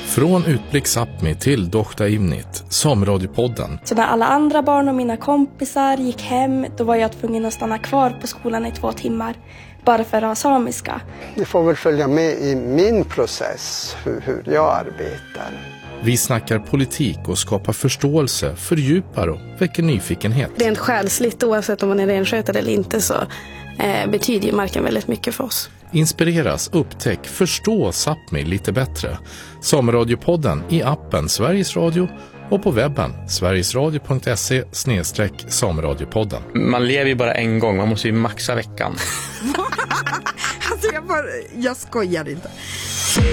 Från Utblick Sápmi till Dohta Ivnit, Sameradiopodden. Så när alla andra barn och mina kompisar gick hem, då var jag tvungen att stanna kvar på skolan i 2 timmar. Bara för att ha samiska. Ni får väl följa med i min process, hur jag arbetar. Vi snackar politik och skapar förståelse, fördjupar och väcker nyfikenhet. Rent själsligt, oavsett om man är renskötare eller inte, så betyder ju marken väldigt mycket för oss. Inspireras, upptäck, förstå Sápmi lite bättre. Sameradiopodden i appen Sveriges Radio och på webben sverigesradio.se/sameradiopodden. Man lever ju bara en gång, man måste ju maxa veckan. Alltså jag skojar inte.